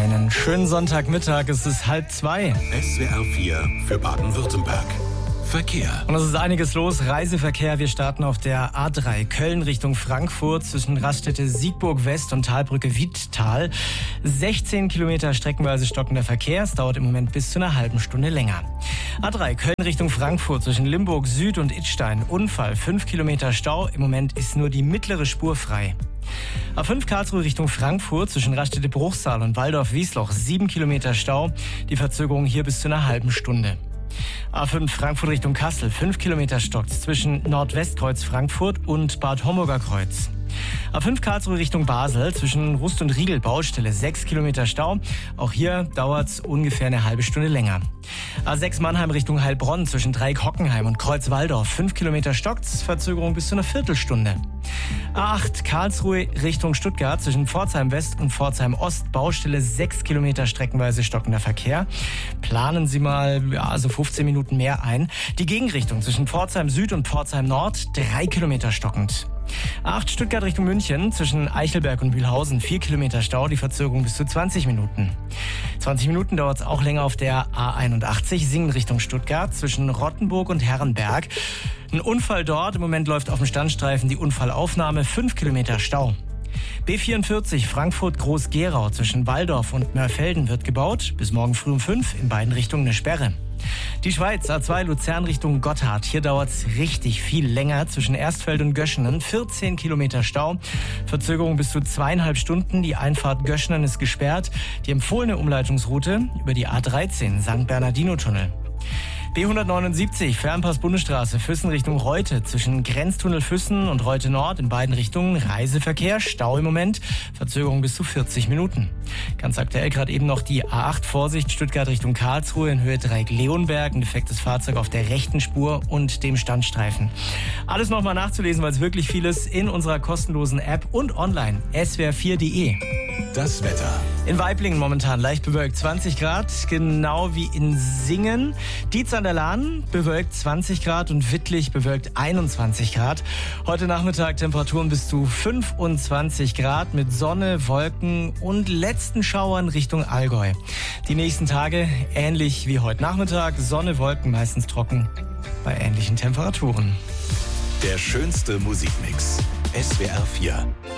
Einen schönen Sonntagmittag, es ist 1:30. SWR 4 für Baden-Württemberg. Verkehr. Und es ist einiges los. Reiseverkehr. Wir starten auf der A3 Köln Richtung Frankfurt zwischen Raststätte Siegburg West und Talbrücke Wiedtal. 16 Kilometer streckenweise stockender Verkehr. Es dauert im Moment bis zu einer halben Stunde länger. A3 Köln Richtung Frankfurt zwischen Limburg Süd und Idstein. Unfall, 5 Kilometer Stau. Im Moment ist nur die mittlere Spur frei. A5 Karlsruhe Richtung Frankfurt zwischen Raststätte Bruchsal und Waldorf-Wiesloch. 7 Kilometer Stau. Die Verzögerung hier bis zu einer halben Stunde. A5 Frankfurt Richtung Kassel, 5 Kilometer stockt zwischen Nordwestkreuz Frankfurt und Bad Homburger Kreuz. A5 Karlsruhe Richtung Basel, zwischen Rust und Riegel Baustelle, 6 Kilometer Stau. Auch hier dauert es ungefähr eine halbe Stunde länger. A6 Mannheim Richtung Heilbronn, zwischen Dreieck Hockenheim und Kreuz Walldorf, 5 Kilometer stockt, Verzögerung bis zu einer Viertelstunde. A8 Karlsruhe Richtung Stuttgart, zwischen Pforzheim West und Pforzheim Ost, Baustelle, 6 Kilometer streckenweise stockender Verkehr. Planen Sie mal so 15 Minuten mehr ein. Die Gegenrichtung zwischen Pforzheim Süd und Pforzheim Nord, 3 Kilometer stockend. A8 Stuttgart Richtung München, zwischen Eichelberg und Mühlhausen, 4 Kilometer Stau, die Verzögerung bis zu 20 Minuten. 20 Minuten dauert es auch länger auf der A81 Singen Richtung Stuttgart, zwischen Rottenburg und Herrenberg. Ein Unfall dort, im Moment läuft auf dem Standstreifen die Unfallaufnahme, 5 Kilometer Stau. B44 Frankfurt Groß-Gerau zwischen Walldorf und Mörfelden wird gebaut, bis morgen früh um 5, in beiden Richtungen eine Sperre. Die Schweiz, A2 Luzern Richtung Gotthard. Hier dauert es richtig viel länger zwischen Erstfeld und Göschenen. 14 Kilometer Stau. Verzögerung bis zu 2,5 Stunden. Die Einfahrt Göschenen ist gesperrt. Die empfohlene Umleitungsroute über die A13 St. Bernardino-Tunnel. B179 Fernpass-Bundesstraße Füssen Richtung Reute zwischen Grenztunnel Füssen und Reute Nord in beiden Richtungen Reiseverkehr, Stau im Moment, Verzögerung bis zu 40 Minuten. Ganz aktuell gerade eben noch die A8 Vorsicht Stuttgart Richtung Karlsruhe in Höhe Dreieck Leonberg, ein defektes Fahrzeug auf der rechten Spur und dem Standstreifen. Alles nochmal nachzulesen, weil es wirklich vieles in unserer kostenlosen App und online swr4.de. Das Wetter. In Waiblingen momentan leicht bewölkt 20 Grad, genau wie in Singen. Dietz an der Lahn bewölkt 20 Grad und Wittlich bewölkt 21 Grad. Heute Nachmittag Temperaturen bis zu 25 Grad mit Sonne, Wolken und letzten Schauern Richtung Allgäu. Die nächsten Tage ähnlich wie heute Nachmittag, Sonne, Wolken, meistens trocken bei ähnlichen Temperaturen. Der schönste Musikmix. SWR 4.